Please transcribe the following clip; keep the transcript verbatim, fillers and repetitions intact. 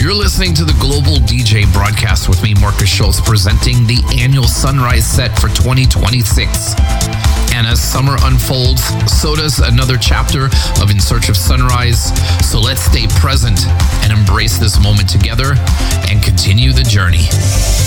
You're listening to the Global D J broadcast with me, Marcus Schultz, presenting the annual Sunrise set for twenty twenty-six. And as summer unfolds, so does another chapter of In Search of Sunrise. So let's stay present and embrace this moment together and continue the journey.